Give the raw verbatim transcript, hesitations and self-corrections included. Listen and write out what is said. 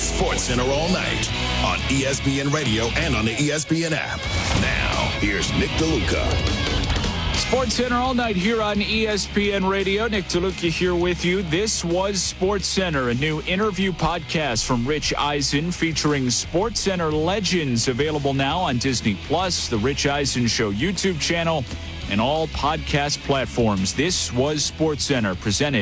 Sports Center all night on E S P N Radio and on the E S P N app. Now, here's Nick DeLuca. Sports Center all night here on E S P N Radio. Nick DeLuca here with you. This was Sports Center, a new interview podcast from Rich Eisen featuring Sports Center legends, available now on Disney Plus, the Rich Eisen Show YouTube channel, and all podcast platforms. This was Sports Center, presented